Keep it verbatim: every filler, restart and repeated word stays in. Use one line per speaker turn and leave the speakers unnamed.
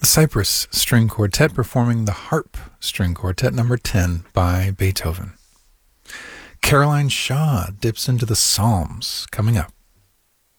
Cypress String Quartet performing the Harp String Quartet number ten by Beethoven. Caroline Shaw dips into the Psalms coming up.